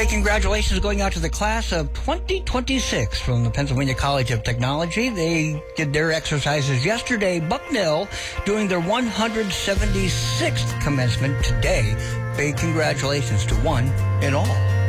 Big congratulations going out to the class of 2026 from the Pennsylvania College of Technology. They did their exercises yesterday. Bucknell doing their 176th commencement today. Big congratulations to one and all.